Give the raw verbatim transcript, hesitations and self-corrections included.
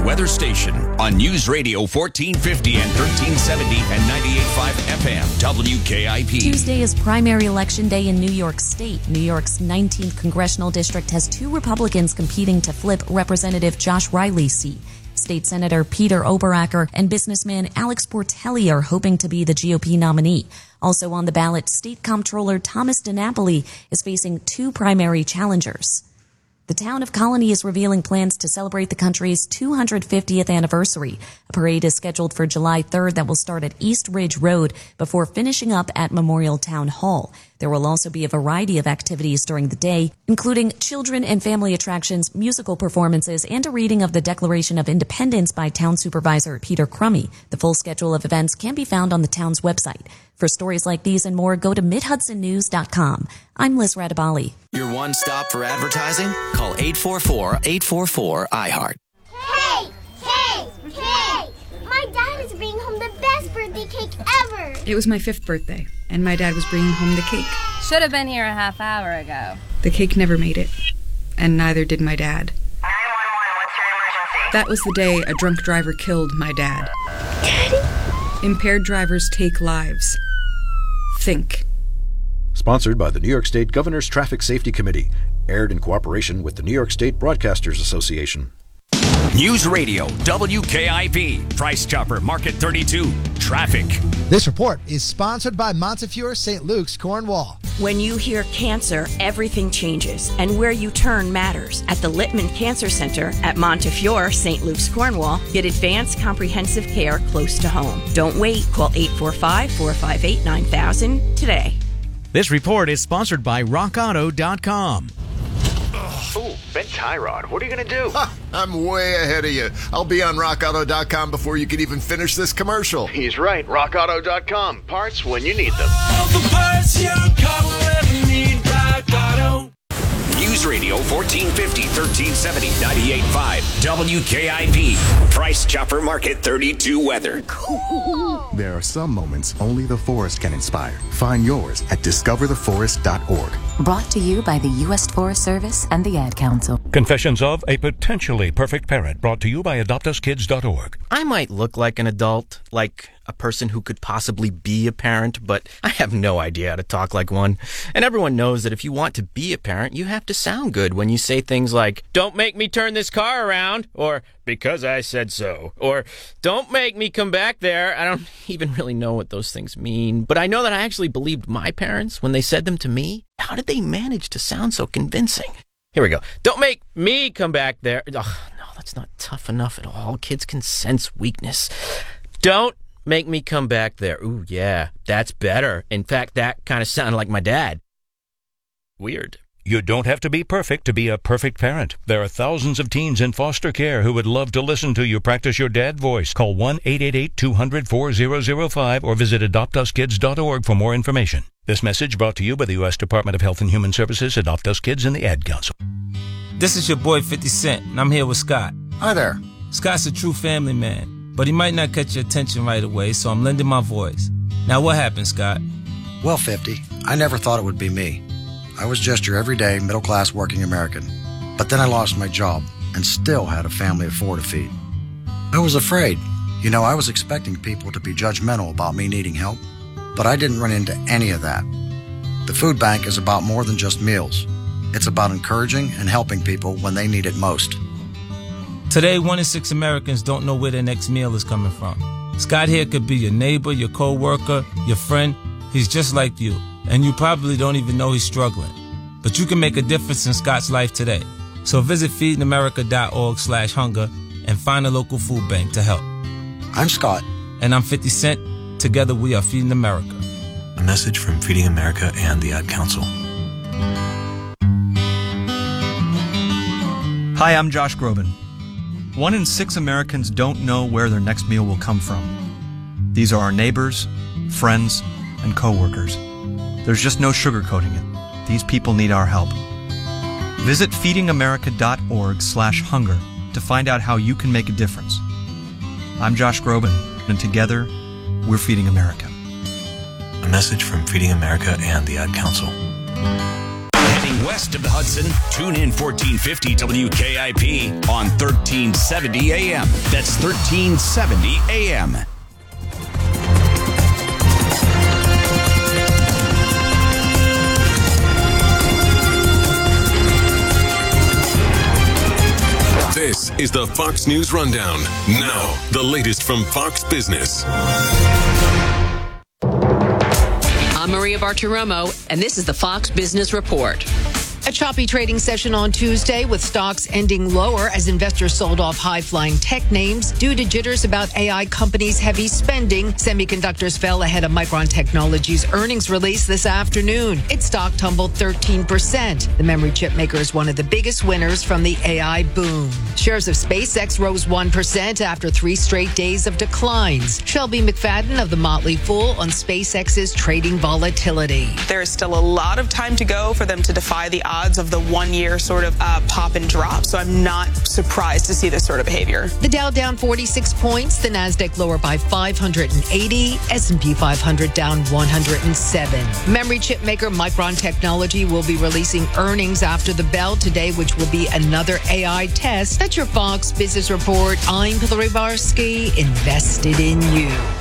weather station on News Radio fourteen fifty and thirteen seventy and ninety-eight point five F M W K I P. Tuesday is primary election day in New York State. New York's nineteenth congressional district has two Republicans competing to flip Representative Josh Riley's seat. State Senator Peter Oberacker and businessman Alex Portelli are hoping to be the G O P nominee. Also on the ballot, State Comptroller Thomas DiNapoli is facing two primary challengers. The town of Colony is revealing plans to celebrate the country's two hundred fiftieth anniversary. A parade is scheduled for July third that will start at East Ridge Road before finishing up at Memorial Town Hall. There will also be a variety of activities during the day, including children and family attractions, musical performances, and a reading of the Declaration of Independence by Town Supervisor Peter Crummy. The full schedule of events can be found on the town's website. For stories like these and more, go to mid hudson news dot com. I'm Liz Radabali. Your one stop for advertising? Call eight four four, eight four four, I heart. Hey! Hey! Hey! My dad is bringing home the best birthday cake ever! It was my fifth birthday, and my dad was bringing home the cake. Should have been here a half hour ago. The cake never made it, and neither did my dad. nine one one, what's your emergency? That was the day a drunk driver killed my dad. Daddy? Impaired drivers take lives. Think. Sponsored by the New York State Governor's Traffic Safety Committee. Aired in cooperation with the New York State Broadcasters Association. News Radio W K I P. Price Chopper Market thirty-two. Traffic. This report is sponsored by Montefiore Saint Luke's, Cornwall. When you hear cancer, everything changes, and where you turn matters. At the Littman Cancer Center at Montefiore Saint Luke's, Cornwall, get advanced comprehensive care close to home. Don't wait. Call eight four five, four five eight, nine thousand today. This report is sponsored by rock auto dot com. Ooh, bent tie rod. What are you going to do? Ha, I'm way ahead of you. I'll be on rock auto dot com before you can even finish this commercial. He's right. rock auto dot com. Parts when you need them. All the parts your car will ever need. Rock Auto. News Radio fourteen fifty, thirteen seventy, ninety-eight point five W K I P. Price Chopper Market thirty-two weather. There are some moments only the forest can inspire. Find yours at discover the forest dot org. Brought to you by the U S Forest Service and the Ad Council. Confessions of a Potentially Perfect Parent. Brought to you by adopt us kids dot org. I might look like an adult, like a person who could possibly be a parent, but I have no idea how to talk like one. And everyone knows that if you want to be a parent, you have to sound good when you say things like, "Don't make me turn this car around," or "Because I said so," or "Don't make me come back there." I don't even really know what those things mean, but I know that I actually believed my parents when they said them to me. How did they manage to sound so convincing? Here we go. "Don't make me come back there." Oh, no, that's not tough enough at all. Kids can sense weakness. "Don't make me come back there." Ooh, yeah, that's better. In fact, that kind of sounded like my dad. Weird. You don't have to be perfect to be a perfect parent. There are thousands of teens in foster care who would love to listen to you practice your dad voice. Call one eight eight eight, two hundred, four thousand five or visit adopt us kids dot org for more information. This message brought to you by the U S Department of Health and Human Services, Adopt Us Kids, and the Ad Council. This is your boy fifty Cent, and I'm here with Scott. Hi there. Scott's a true family man, but he might not catch your attention right away, so I'm lending my voice. Now, what happened, Scott? Well, fifty, I never thought it would be me. I was just your everyday, middle-class working American. But then I lost my job and still had a family of four to feed. I was afraid. You know, I was expecting people to be judgmental about me needing help, but I didn't run into any of that. The food bank is about more than just meals. It's about encouraging and helping people when they need it most. Today, one in six Americans don't know where their next meal is coming from. Scott here could be your neighbor, your co-worker, your friend. He's just like you, and you probably don't even know he's struggling. But you can make a difference in Scott's life today. So visit feeding america dot org slash hunger and find a local food bank to help. I'm Scott. And I'm fifty Cent. Together we are Feeding America. A message from Feeding America and the Ad Council. Hi, I'm Josh Groban. One in six Americans don't know where their next meal will come from. These are our neighbors, friends, and coworkers. There's just no sugarcoating it. These people need our help. Visit feeding america dot org slash hunger to find out how you can make a difference. I'm Josh Groban, and together, we're Feeding America. A message from Feeding America and the Ad Council. west of the Hudson, tune in fourteen fifty W K I P on thirteen seventy A M. That's thirteen seventy A M. This is the Fox News Rundown. Now, the latest from Fox Business. I'm Maria Bartiromo, and this is the Fox Business Report. A choppy trading session on Tuesday with stocks ending lower as investors sold off high-flying tech names due to jitters about A I companies' heavy spending. Semiconductors fell ahead of Micron Technology's earnings release this afternoon. Its stock tumbled thirteen percent. The memory chip maker is one of the biggest winners from the A I boom. Shares of SpaceX rose one percent after three straight days of declines. Shelby McFadden of the Motley Fool on SpaceX's trading volatility. There is still a lot of time to go for them to defy the odds of the one-year sort of uh, pop and drop, so I'm not surprised to see this sort of behavior. The Dow down forty-six points, the Nasdaq lower by five hundred eighty, S and P five hundred down one hundred seven. Memory chip maker Micron Technology will be releasing earnings after the bell today, which will be another A I test. That's your Fox Business Report. I'm Hillary Barsky, invested in you.